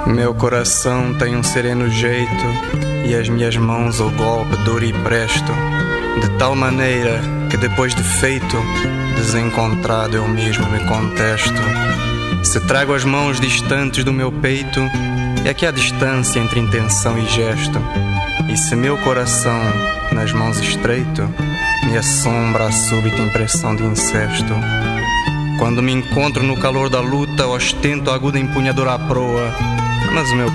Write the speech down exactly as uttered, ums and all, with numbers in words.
Meu coração tem um sereno jeito, e as minhas mãos ao golpe duro e presto, de tal maneira que depois de feito, desencontrado eu mesmo me contesto. Se trago as mãos distantes do meu peito, é que há distância entre intenção e gesto. E se meu coração nas mãos estreito, me assombra a súbita impressão de incesto. Quando me encontro no calor da luta, ostento a aguda empunhadura à proa, mas o meu